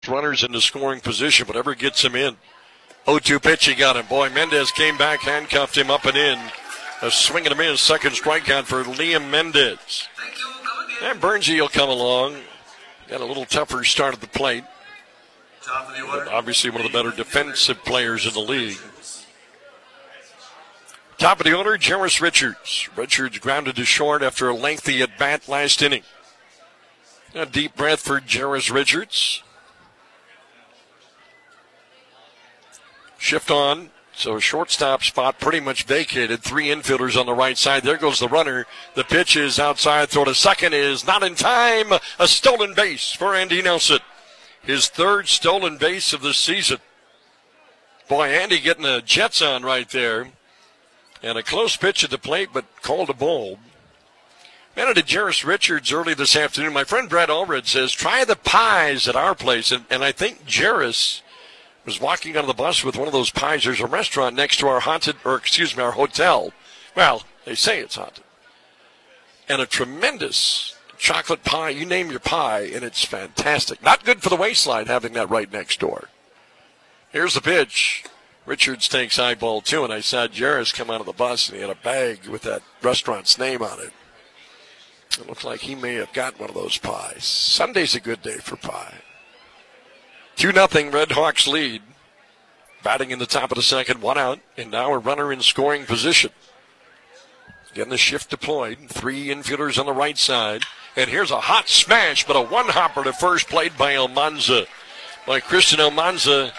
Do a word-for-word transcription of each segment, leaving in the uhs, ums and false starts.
runners into scoring position, whatever gets him in. oh two pitch, he got him. Boy, Mendez came back, handcuffed him up and in. A swing and a miss, second strikeout for Liam Mendez. And Bernsey will come along. Got a little tougher start at the plate. But obviously one of the better defensive players in the league. Top of the order, Jarris Richards. Richards grounded to short after a lengthy at-bat last inning. A deep breath for Jarris Richards. Shift on. So shortstop spot pretty much vacated. Three infielders on the right side. There goes the runner. The pitch is outside. Throw to second is not in time. A stolen base for Andy Nelson. His third stolen base of the season. Boy, Andy getting the Jets on right there. And a close pitch at the plate, but called a ball. Ran into Jarris Richards early this afternoon. My friend Brad Allred says, try the pies at our place. And, and I think Jarris was walking on the bus with one of those pies. There's a restaurant next to our haunted, or excuse me, our hotel. Well, they say it's haunted. And a tremendous chocolate pie. You name your pie, and it's fantastic. Not good for the waistline having that right next door. Here's the pitch. Richards takes eyeball two, and I saw Jarris come out of the bus, and he had a bag with that restaurant's name on it. It looked like he may have got one of those pies. Sunday's a good day for pie. two nothing Red Hawks lead. Batting in the top of the second, one out, and now a runner in scoring position. Getting the shift deployed. Three infielders on the right side. And here's a hot smash, but a one-hopper to first played by Almanza. By Christian Almanza.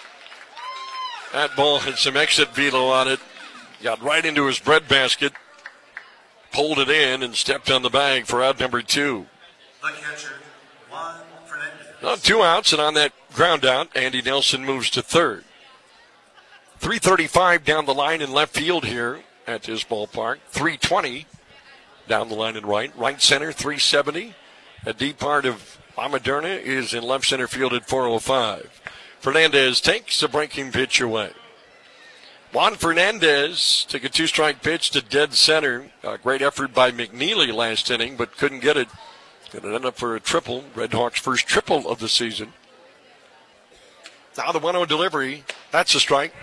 That ball had some exit velo on it. Got right into his breadbasket. Pulled it in and stepped on the bag for out number two. The catcher, Juan Fernandez. Well, two outs, and on that ground out, Andy Nelson moves to third. three thirty-five down the line in left field here at this ballpark. three twenty down the line in right. Right center, three seventy. A deep part of Amadurna is in left center field at four oh five. Fernandez takes a breaking pitch away. Juan Fernandez took a two-strike pitch to dead center. A great effort by McNeely last inning, but couldn't get it. Going to end up for a triple. Red Hawks' first triple of the season. Now the one oh delivery. That's a strike.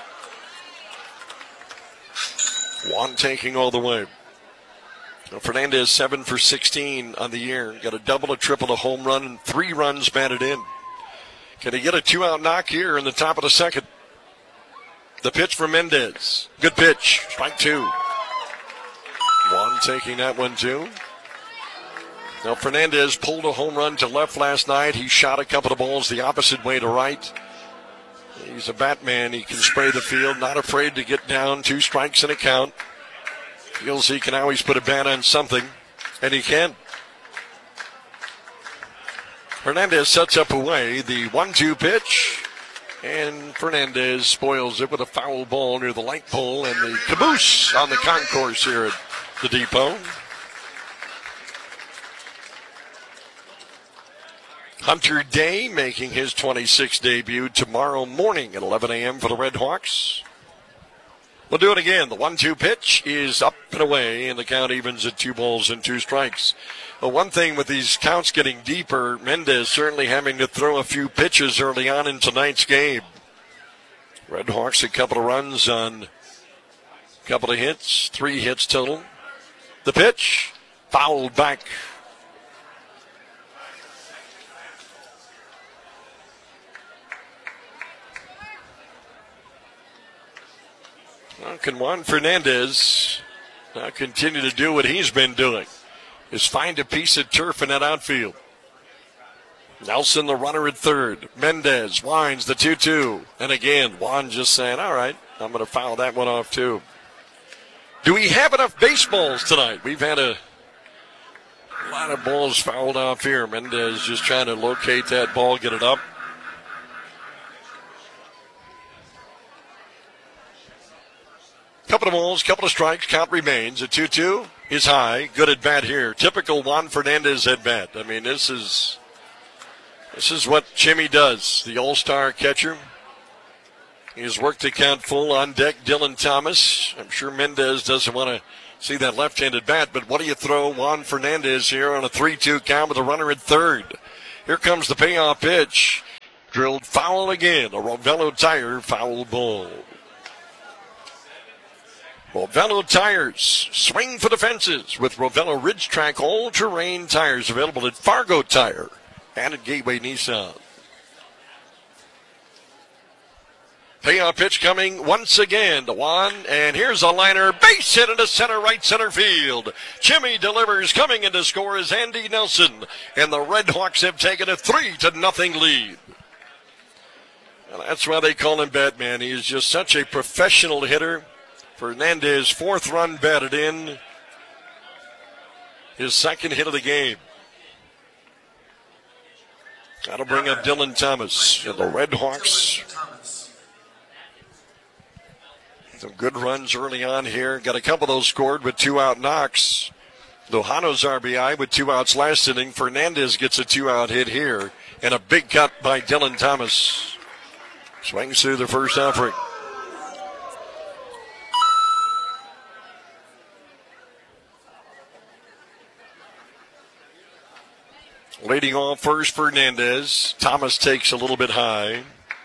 Juan taking all the way. Now Fernandez seven for sixteen on the year. Got a double, a triple, a home run, and three runs batted in. Can he get a two-out knock here in the top of the second? The pitch for Mendez. Good pitch. Strike two. Juan taking that one too. Now Fernandez pulled a home run to left last night. He shot a couple of balls the opposite way to right. He's a Batman. He can spray the field. Not afraid to get down. Two strikes and a count. Feels he can always put a bat on something. And he can. Hernandez sets up away the one two pitch. And Fernandez spoils it with a foul ball near the light pole and the caboose on the concourse here at the depot. Hunter Day making his twenty-sixth debut tomorrow morning at eleven a.m. for the Red Hawks. We'll do it again. The one two pitch is up and away, and the count evens at two balls and two strikes. Well, one thing with these counts getting deeper, Mendez certainly having to throw a few pitches early on in tonight's game. Red Hawks a couple of runs on a couple of hits, three hits total. The pitch, fouled back. Well, can Juan Fernandez now continue to do what he's been doing? Is find a piece of turf in that outfield. Nelson, the runner at third. Mendez winds the two two. And again, Juan just saying, all right, I'm going to foul that one off too. Do we have enough baseballs tonight? We've had a lot of balls fouled off here. Mendez just trying to locate that ball, get it up. Couple of balls, couple of strikes, count remains. A two two is high. Good at bat here. Typical Juan Fernandez at bat. I mean, this is this is what Jimmy does. The all-star catcher. He has worked the count full on deck. Dylan Thomas. I'm sure Mendez doesn't want to see that left-handed bat, but what do you throw Juan Fernandez here on a three two count with a runner at third? Here comes the payoff pitch. Drilled foul again. A Rovello Tire foul ball. Rovello Tires, swing for the fences with Rovello Ridge Track all-terrain tires available at Fargo Tire and at Gateway Nissan. Payoff pitch coming once again to Juan, and here's a liner, base hit into center, right center field. Jimmy delivers, coming in to score is Andy Nelson, and the Red Hawks have taken a three to nothing lead. And that's why they call him Batman. He is just such a professional hitter. Fernandez, fourth run batted in, his second hit of the game. That'll bring up Dylan Thomas, and the Red Hawks. Some good runs early on here. Got a couple of those scored with two-out knocks. Lojano's R B I with two outs last inning. Fernandez gets a two-out hit here. And a big cut by Dylan Thomas. Swings through the first offering. Leading off first, Fernandez. Thomas takes a little bit high.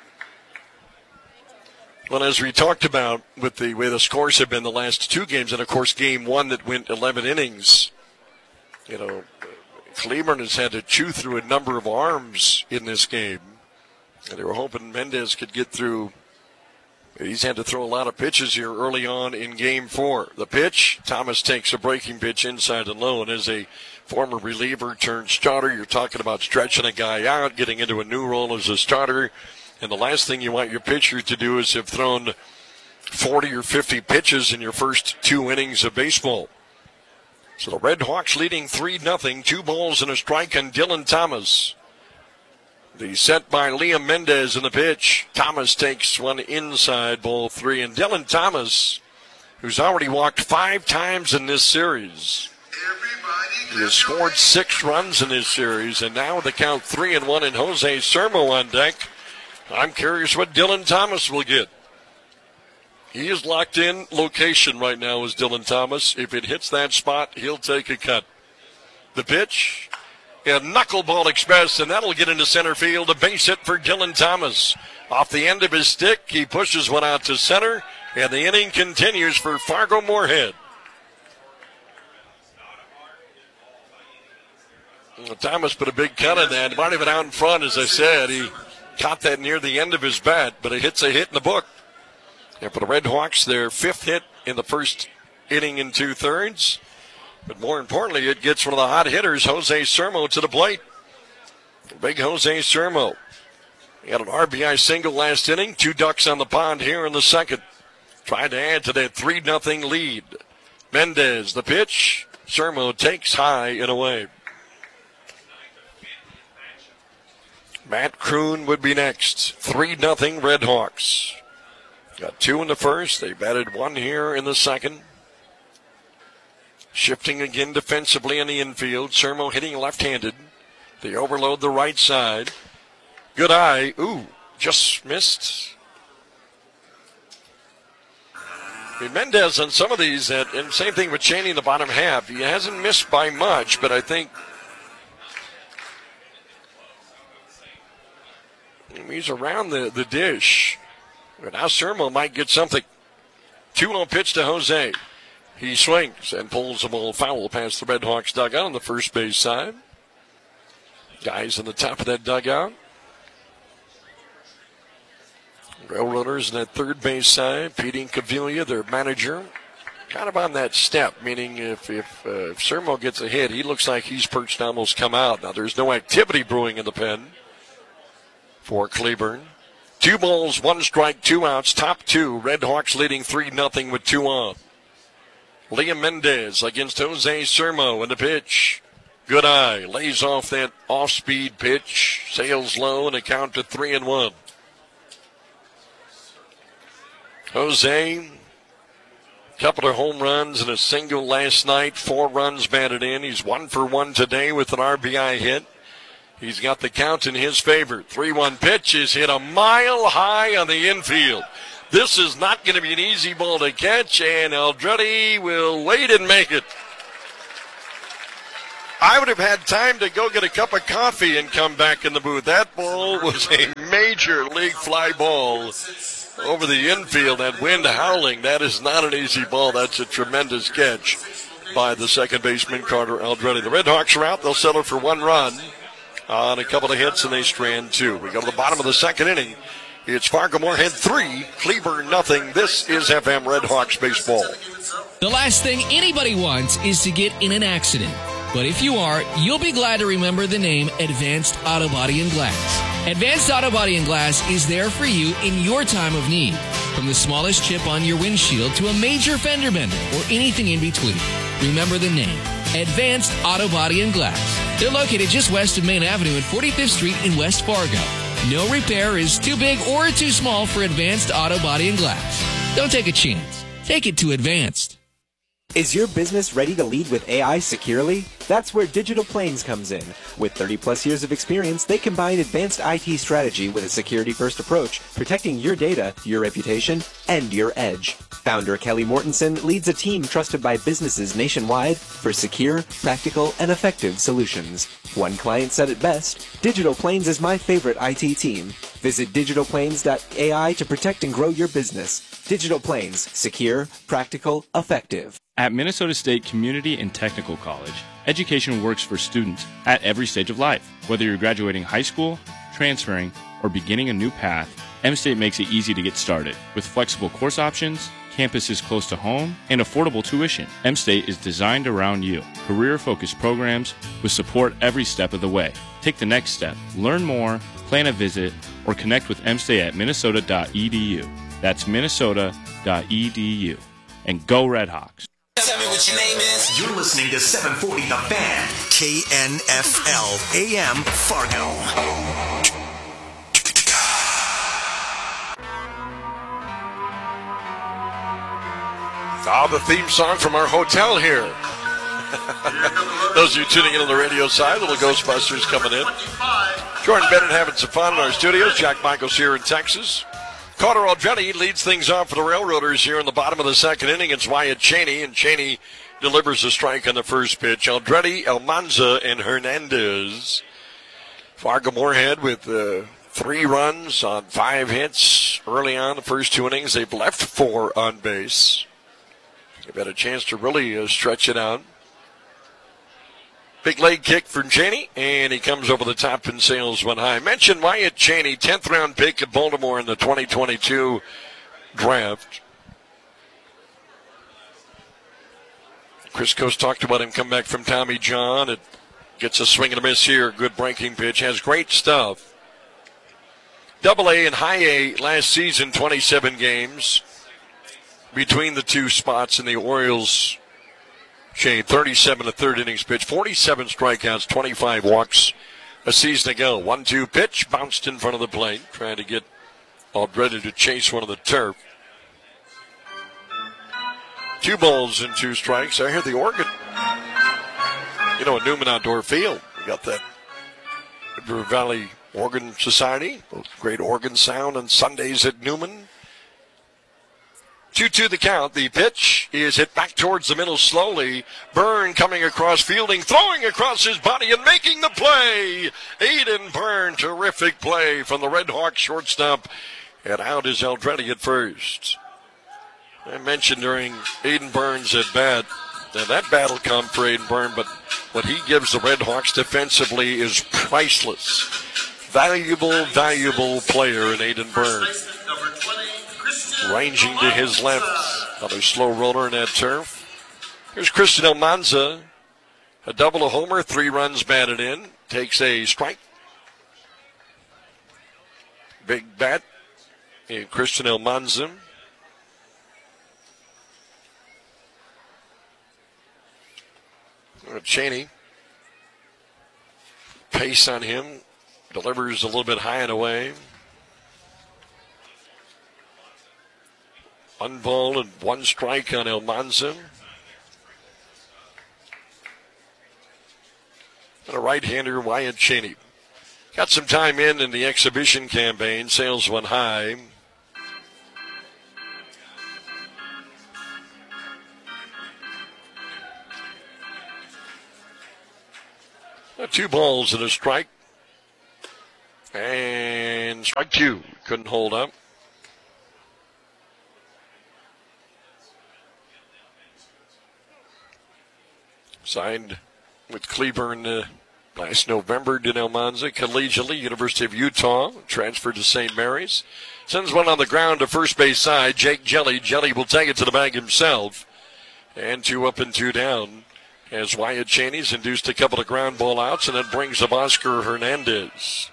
Well, as we talked about with the way the scores have been the last two games, and of course game one that went eleven innings, you know, Cleburne has had to chew through a number of arms in this game. And they were hoping Mendez could get through. He's had to throw a lot of pitches here early on in game four. The pitch, Thomas takes a breaking pitch inside and low, and as a former reliever turned starter, you're talking about stretching a guy out, getting into a new role as a starter. And the last thing you want your pitcher to do is have thrown forty or fifty pitches in your first two innings of baseball. So the Red Hawks leading three nothing, two balls and a strike on Dylan Thomas. The set by Liam Mendez in the pitch. Thomas takes one inside, ball three. And Dylan Thomas, who's already walked five times in this series. He has scored six runs in this series, and now the count three and one, and Jose Sermo on deck. I'm curious what Dylan Thomas will get. He is locked in location right now as Dylan Thomas. If it hits that spot, he'll take a cut. The pitch, a knuckleball express, and that'll get into center field. A base hit for Dylan Thomas. Off the end of his stick, he pushes one out to center, and the inning continues for Fargo Moorhead. Well, Thomas put a big cut in that. Might have been out in front, as I said. He caught that near the end of his bat, but it hits a hit in the book. And for the Red Hawks, their fifth hit in the first inning and two-thirds. But more importantly, it gets one of the hot hitters, Jose Sermo, to the plate. Big Jose Sermo. He had an R B I single last inning. Two ducks on the pond here in the second. Trying to add to that three nothing lead. Mendez, the pitch. Sermo takes high and away. Matt Kroon would be next. three nothing Red Hawks. Got two in the first. They batted one here in the second. Shifting again defensively in the infield. Sermo hitting left-handed. They overload the right side. Good eye. Ooh, just missed. I mean, Mendez on some of these, and same thing with Cheney in the bottom half. He hasn't missed by much, but I think he's around the, the dish. But now Sermo might get something. two oh pitch to Jose. He swings and pulls the ball foul past the Red Hawks dugout on the first base side. Guys in the top of that dugout. Railroaders in that third base side. Pete Incaviglia, their manager, kind of on that step, meaning if if, uh, if Sermo gets a hit, he looks like he's perched to almost come out. Now there's no activity brewing in the pen for Cleburne. Two balls, one strike, two outs, top two. Red Hawks leading three nothing with two on. Liam Mendez against Jose Sermo in the pitch. Good eye. Lays off that off-speed pitch. Sails low and a count to three and one. Jose, couple of home runs and a single last night. Four runs batted in. He's one for one today with an R B I hit. He's got the count in his favor. three one pitch is hit a mile high on the infield. This is not going to be an easy ball to catch, and Aldretti will wait and make it. I would have had time to go get a cup of coffee and come back in the booth. That ball was a major league fly ball over the infield. That wind howling, that is not an easy ball. That's a tremendous catch by the second baseman, Carter Aldrete. The Red Hawks are out. They'll settle for one run on a couple of hits, and they strand two. We go to the bottom of the second inning. It's Fargo-Moorhead three, Cleburne nothing. This is F M Red Hawks baseball. The last thing anybody wants is to get in an accident. But if you are, you'll be glad to remember the name Advanced Auto Body and Glass. Advanced Auto Body and Glass is there for you in your time of need. From the smallest chip on your windshield to a major fender bender or anything in between. Remember the name, Advanced Auto Body and Glass. They're located just west of Main Avenue at forty-fifth Street in West Fargo. No repair is too big or too small for Advanced Auto Body and Glass. Don't take a chance. Take it to Advanced. Is your business ready to lead with A I securely? That's where Digital Plains comes in. With thirty plus years of experience, they combine advanced I T strategy with a security-first approach, protecting your data, your reputation, and your edge. Founder Kelly Mortensen leads a team trusted by businesses nationwide for secure, practical, and effective solutions. One client said it best, Digital Plains is my favorite I T team. Visit digital plains dot A I to protect and grow your business. Digital Plains, secure, practical, effective. At Minnesota State Community and Technical College, education works for students at every stage of life. Whether you're graduating high school, transferring, or beginning a new path, M-State makes it easy to get started. With flexible course options, campuses close to home, and affordable tuition, M-State is designed around you. Career-focused programs with support every step of the way. Take the next step. Learn more, plan a visit, or connect with M-State at minnesota dot e d u. That's minnesota dot e d u. And go Red Hawks. Tell me what your name is. You're listening to seven forty The Fan. K N F L A M Fargo. Ah, the theme song from our hotel here. Those of you tuning in on the radio side, little Ghostbusters coming in. Jordan Bennett having some fun in our studios. Jack Michaels here in Texas. Carter Aldrete leads things off for the Railroaders here in the bottom of the second inning. It's Wyatt Cheney, and Cheney delivers a strike on the first pitch. Aldrete, Almanza, and Hernandez. Fargo-Moorhead with uh, three runs on five hits early on the first two innings. They've left four on base. They've had a chance to really uh, stretch it out. Big leg kick for Cheney, and he comes over the top and sails one high. Mentioned Wyatt Cheney, tenth round pick of Baltimore in the twenty twenty-two draft. Chris Coast talked about him come back from Tommy John. It gets a swing and a miss here. Good breaking pitch. Has great stuff. Double A and High A last season, twenty-seven games between the two spots in the Orioles. Shane, thirty-seven to third innings pitch, forty-seven strikeouts, twenty-five walks a season ago. one two pitch, bounced in front of the plate, trying to get Aldrete to chase one of the turf. Two balls and two strikes. I hear the organ. You know, at Newman Outdoor Field, we got that River Valley Organ Society, great organ sound on Sundays at Newman. two two the count. The pitch is hit back towards the middle slowly. Byrne coming across, fielding, throwing across his body and making the play. Aiden Byrne, terrific play from the Red Hawks shortstop. And out is Aldrete at first. I mentioned during Aiden Byrne's at bat that that battle come for Aiden Byrne, but what he gives the Red Hawks defensively is priceless. Valuable, valuable player in Aiden Byrne. Ranging to his left. Another slow roller in that turf. Here's Christian Almanza. A double, a homer, three runs batted in. Takes a strike. Big bat. And Christian Almanza. Cheney. Pace on him. Delivers a little bit high and away. One ball and one strike on Almanza. And a right-hander, Wyatt Cheney. Got some time in in the exhibition campaign. Sails one high. Two balls and a strike. And And strike two. Couldn't hold up. Signed with Cleburne uh, last November, Danelle Monza, collegiately, University of Utah, transferred to Saint Mary's. Sends one on the ground to first base side. Jake Jelly. Jelly will take it to the bag himself. And two up and two down as Wyatt Cheney's induced a couple of ground ball outs and then brings up Oscar Hernandez.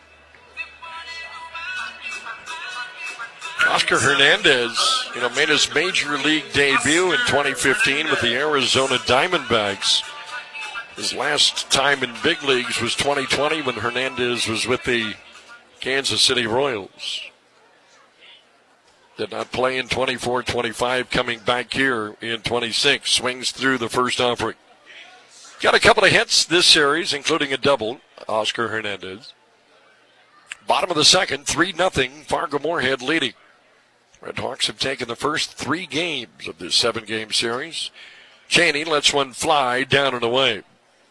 Oscar Hernandez, you know, made his major league debut in twenty fifteen with the Arizona Diamondbacks. His last time in big leagues was twenty twenty when Hernandez was with the Kansas City Royals. Did not play in twenty-four twenty-five, coming back here in twenty-six. Swings through the first offering. Got a couple of hits this series, including a double, Oscar Hernandez. Bottom of the second, three nothing, Fargo Moorhead leading. Red Hawks have taken the first three games of this seven-game series. Cheney lets one fly down and away.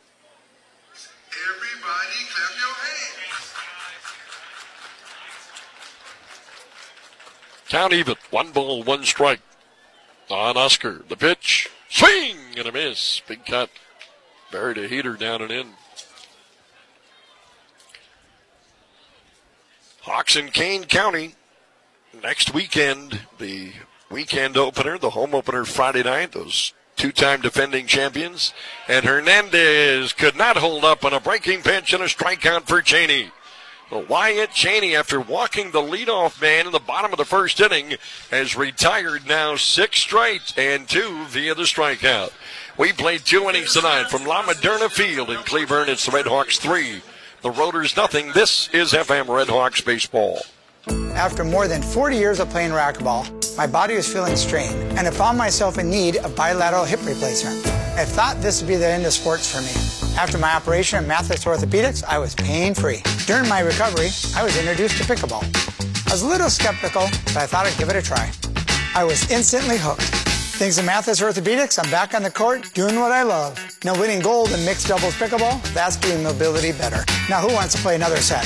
Everybody clap your hands. Count even. One ball, one strike on Oscar. The pitch, swing and a miss. Big cut. Buried a heater down and in. Hawks in Kane County next weekend. The weekend opener, the home opener Friday night. Those two-time defending champions. And Hernandez could not hold up on a breaking pitch and a strikeout for Cheney. Well, Wyatt Cheney, after walking the leadoff man in the bottom of the first inning, has retired now six straight and two via the strikeout. We played two innings tonight from La Moderna Field in Cleburne. It's the Red Hawks three, the Roaders nothing. This is F M Red Hawks baseball. After more than forty years of playing racquetball, my body was feeling strained, and I found myself in need of bilateral hip replacement. I thought this would be the end of sports for me. After my operation at Mathis Orthopedics, I was pain-free. During my recovery, I was introduced to pickleball. I was a little skeptical, but I thought I'd give it a try. I was instantly hooked. Thanks to Mathis Orthopedics, I'm back on the court doing what I love. Now winning gold in mixed doubles pickleball, that's doing mobility better. Now who wants to play another set?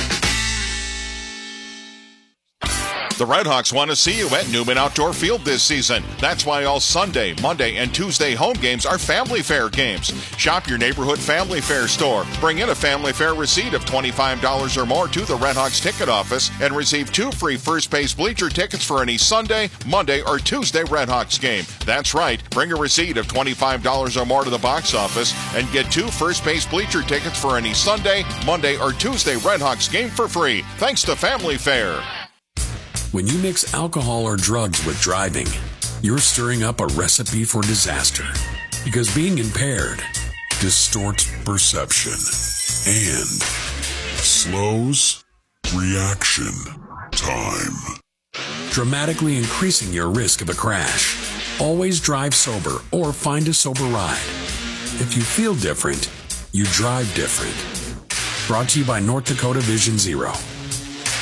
The Red Hawks want to see you at Newman Outdoor Field this season. That's why all Sunday, Monday, and Tuesday home games are Family Fair games. Shop your neighborhood Family Fair store. Bring in a Family Fair receipt of twenty-five dollars or more to the Red Hawks ticket office and receive two free first base bleacher tickets for any Sunday, Monday, or Tuesday Red Hawks game. That's right. Bring a receipt of twenty-five dollars or more to the box office and get two first base bleacher tickets for any Sunday, Monday, or Tuesday Red Hawks game for free. Thanks to Family Fair. When you mix alcohol or drugs with driving, you're stirring up a recipe for disaster. Because being impaired distorts perception and slows reaction time, dramatically increasing your risk of a crash. Always drive sober or find a sober ride. If you feel different, you drive different. Brought to you by North Dakota Vision Zero.